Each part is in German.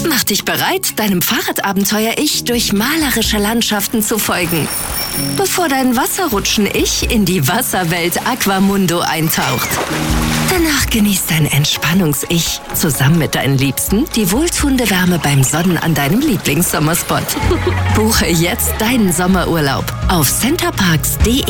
Mach dich bereit, deinem Fahrradabenteuer-Ich durch malerische Landschaften zu folgen, bevor dein Wasserrutschen-Ich in die Wasserwelt Aquamundo eintaucht. Danach genießt dein Entspannungs-Ich zusammen mit deinen Liebsten die wohltuende Wärme beim Sonnen an deinem Lieblingssommerspot. Buche jetzt deinen Sommerurlaub auf centerparks.de.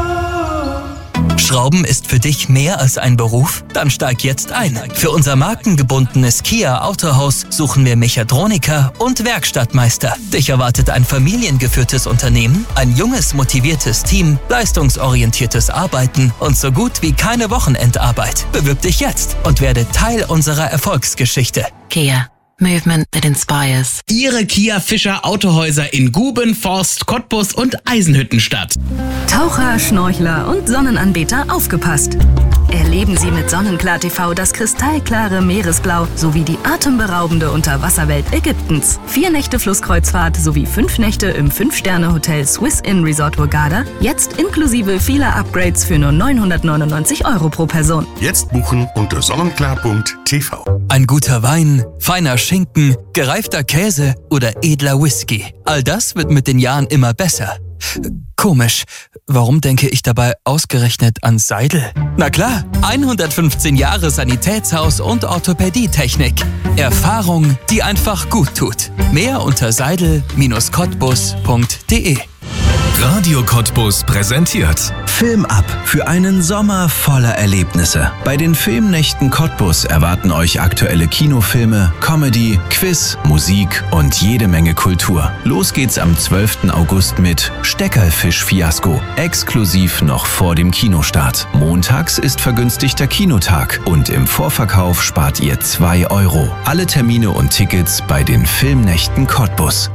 Schrauben ist für dich mehr als ein Beruf? Dann steig jetzt ein. Für unser markengebundenes Kia Autohaus suchen wir Mechatroniker und Werkstattmeister. Dich erwartet ein familiengeführtes Unternehmen, ein junges, motiviertes Team, leistungsorientiertes Arbeiten und so gut wie keine Wochenendarbeit. Bewirb dich jetzt und werde Teil unserer Erfolgsgeschichte. Kia. Movement that inspires. Ihre Kia Fischer Autohäuser in Guben, Forst, Cottbus und Eisenhüttenstadt. Taucher, Schnorchler und Sonnenanbeter aufgepasst. Erleben Sie mit Sonnenklar TV das kristallklare Meeresblau sowie die atemberaubende Unterwasserwelt Ägyptens. 4 Nächte Flusskreuzfahrt sowie 5 Nächte im 5-Sterne-Hotel Swiss Inn Resort Hurghada. Jetzt inklusive vieler Upgrades für nur 999 € pro Person. Jetzt buchen unter sonnenklar.tv. Ein guter Wein, feiner Schinken, gereifter Käse oder edler Whisky. All das wird mit den Jahren immer besser. Komisch, warum denke ich dabei ausgerechnet an Seidel? Na klar, 115 Jahre Sanitätshaus und Orthopädietechnik. Erfahrung, die einfach gut tut. Mehr unter seidel-cottbus.de. Radio Cottbus präsentiert Film ab für einen Sommer voller Erlebnisse. Bei den Filmnächten Cottbus erwarten euch aktuelle Kinofilme, Comedy, Quiz, Musik und jede Menge Kultur. Los geht's am 12. August mit Steckerfisch-Fiasko, exklusiv noch vor dem Kinostart. Montags ist vergünstigter Kinotag und im Vorverkauf spart ihr 2 €. Alle Termine und Tickets bei den Filmnächten Cottbus.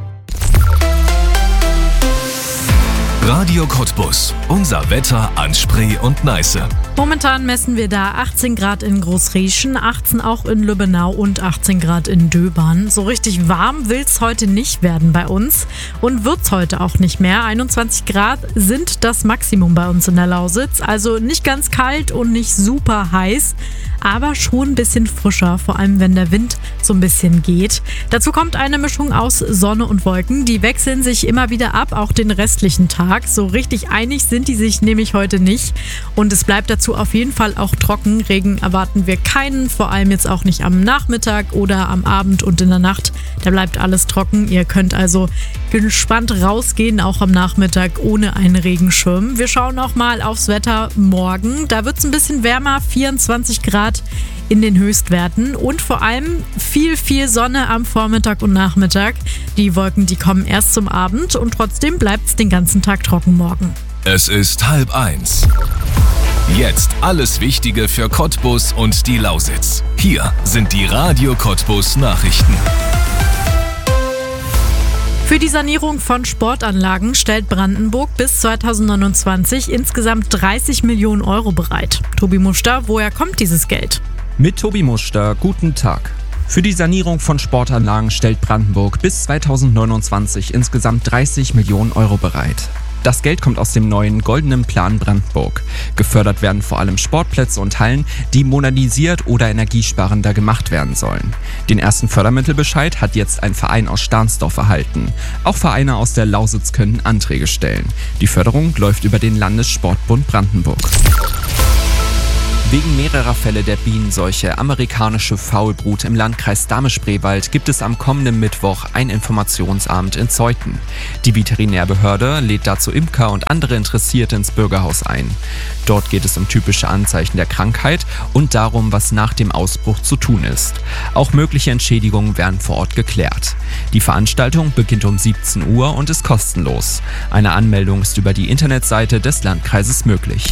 Radio Cottbus. Unser Wetter an Spree und Neiße. Momentan messen wir da 18 Grad in Großrieschen, 18 auch in Lübbenau und 18 Grad in Döbern. So richtig warm will's heute nicht werden bei uns und wird's heute auch nicht mehr. 21 Grad sind das Maximum bei uns in der Lausitz. Also nicht ganz kalt und nicht super heiß, aber schon ein bisschen frischer, vor allem wenn der Wind so ein bisschen geht. Dazu kommt eine Mischung aus Sonne und Wolken. Die wechseln sich immer wieder ab, auch den restlichen Tag. So richtig einig sind die sich nämlich heute nicht. Und es bleibt dazu auf jeden Fall auch trocken. Regen erwarten wir keinen, vor allem jetzt auch nicht am Nachmittag oder am Abend und in der Nacht. Da bleibt alles trocken. Ihr könnt also gespannt rausgehen, auch am Nachmittag ohne einen Regenschirm. Wir schauen auch mal aufs Wetter morgen. Da wird es ein bisschen wärmer, 24 Grad in den Höchstwerten und vor allem viel Sonne am Vormittag und Nachmittag. Die Wolken, die kommen erst zum Abend und trotzdem bleibt es den ganzen Tag trocken morgen. Es ist 12:30. Jetzt alles Wichtige für Cottbus und die Lausitz. Hier sind die Radio Cottbus Nachrichten. Für die Sanierung von Sportanlagen stellt Brandenburg bis 2029 insgesamt 30 Millionen € bereit. Tobi Muster, woher kommt dieses Geld? Mit Tobi Muster, guten Tag. Für die Sanierung von Sportanlagen stellt Brandenburg bis 2029 insgesamt 30 Millionen € bereit. Das Geld kommt aus dem neuen Goldenen Plan Brandenburg. Gefördert werden vor allem Sportplätze und Hallen, die modernisiert oder energiesparender gemacht werden sollen. Den ersten Fördermittelbescheid hat jetzt ein Verein aus Stahnsdorf erhalten. Auch Vereine aus der Lausitz können Anträge stellen. Die Förderung läuft über den Landessportbund Brandenburg. Wegen mehrerer Fälle der Bienenseuche amerikanische Faulbrut im Landkreis Dahme-Spreewald gibt es am kommenden Mittwoch ein Informationsabend in Zeuthen. Die Veterinärbehörde lädt dazu Imker und andere Interessierte ins Bürgerhaus ein. Dort geht es um typische Anzeichen der Krankheit und darum, was nach dem Ausbruch zu tun ist. Auch mögliche Entschädigungen werden vor Ort geklärt. Die Veranstaltung beginnt um 17 Uhr und ist kostenlos. Eine Anmeldung ist über die Internetseite des Landkreises möglich.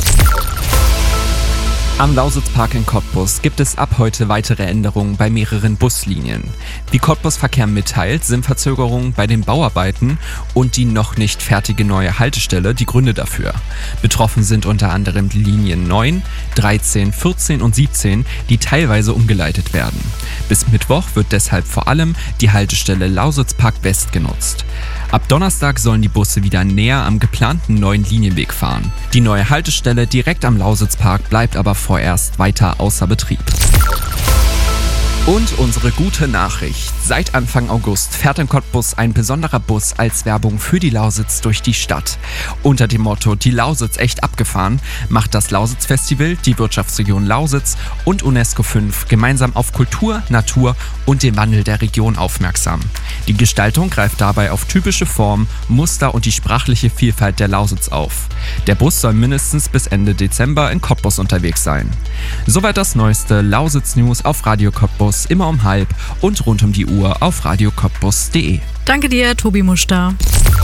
Am Lausitzpark in Cottbus gibt es ab heute weitere Änderungen bei mehreren Buslinien. Wie Cottbus Verkehr mitteilt, sind Verzögerungen bei den Bauarbeiten und die noch nicht fertige neue Haltestelle die Gründe dafür. Betroffen sind unter anderem die Linien 9, 13, 14 und 17, die teilweise umgeleitet werden. Bis Mittwoch wird deshalb vor allem die Haltestelle Lausitzpark West genutzt. Ab Donnerstag sollen die Busse wieder näher am geplanten neuen Linienweg fahren. Die neue Haltestelle direkt am Lausitzpark bleibt aber vorerst weiter außer Betrieb. Und unsere gute Nachricht. Seit Anfang August fährt in Cottbus ein besonderer Bus als Werbung für die Lausitz durch die Stadt. Unter dem Motto "Die Lausitz echt abgefahren" macht das Lausitz-Festival, die Wirtschaftsregion Lausitz und UNESCO 5 gemeinsam auf Kultur, Natur und den Wandel der Region aufmerksam. Die Gestaltung greift dabei auf typische Formen, Muster und die sprachliche Vielfalt der Lausitz auf. Der Bus soll mindestens bis Ende Dezember in Cottbus unterwegs sein. Soweit das neueste Lausitz-News auf Radio Cottbus, immer um 12:30 und rund um die Uhr auf radiocottbus.de. Danke dir, Tobi Muster.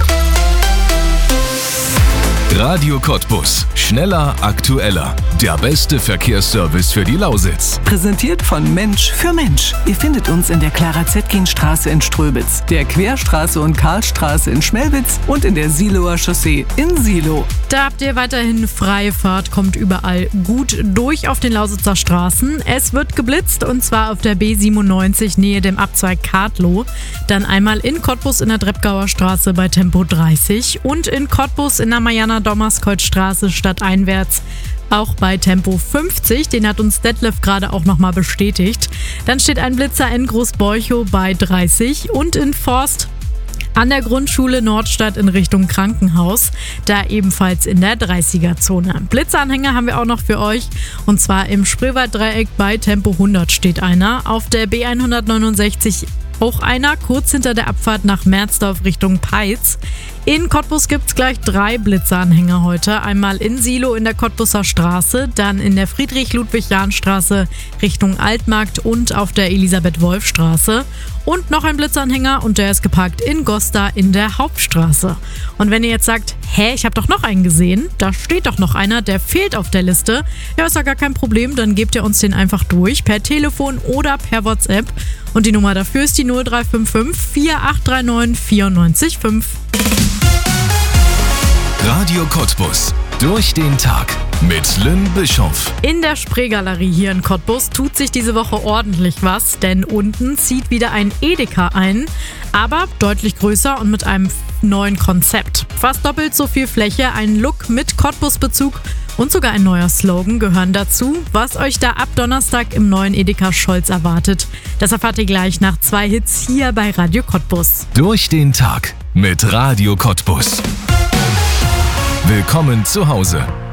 Radio Cottbus. Schneller, aktueller. Der beste Verkehrsservice für die Lausitz. Präsentiert von Mensch für Mensch. Ihr findet uns in der Clara-Zetkin-Straße in Ströbitz, der Querstraße und Karlstraße in Schmelwitz und in der Siloer Chaussee in Silo. Da habt ihr weiterhin freie Fahrt, kommt überall gut durch auf den Lausitzer Straßen. Es wird geblitzt und zwar auf der B97 nähe dem Abzweig Kartloh. Dann einmal in Cottbus in der Dreppgauer Straße bei Tempo 30 und in Cottbus in der Mariana-Dommerskreuz-Straße stadteinwärts auch bei Tempo 50. Den hat uns Detlef gerade auch nochmal bestätigt. Dann steht ein Blitzer in Großborchow bei 30 und in Forst an der Grundschule Nordstadt in Richtung Krankenhaus, da ebenfalls in der 30er-Zone. Blitzanhänger haben wir auch noch für euch und zwar im Spreewalddreieck bei Tempo 100 steht einer, auf der B169 auch einer, kurz hinter der Abfahrt nach Merzdorf Richtung Peitz. In Cottbus gibt es gleich 3 Blitzanhänger heute. Einmal in Silo in der Cottbuser Straße, dann in der Friedrich-Ludwig-Jahn-Straße Richtung Altmarkt und auf der Elisabeth-Wolf-Straße. Und noch ein Blitzanhänger und der ist geparkt in Gosta in der Hauptstraße. Und wenn ihr jetzt sagt, ich habe doch noch einen gesehen, da steht doch noch einer, der fehlt auf der Liste. Ja, ist ja gar kein Problem, dann gebt ihr uns den einfach durch, per Telefon oder per WhatsApp. Und die Nummer dafür ist die 0355 4839 94,5. Radio Cottbus. Durch den Tag mit Lynn Bischoff. In der Spreegalerie hier in Cottbus tut sich diese Woche ordentlich was, denn unten zieht wieder ein Edeka ein, aber deutlich größer und mit einem neuen Konzept. Fast doppelt so viel Fläche, ein Look mit Cottbus-Bezug und sogar ein neuer Slogan gehören dazu. Was euch da ab Donnerstag im neuen Edeka Scholz erwartet, das erfahrt ihr gleich nach 2 Hits hier bei Radio Cottbus. Durch den Tag mit Radio Cottbus. Willkommen zu Hause.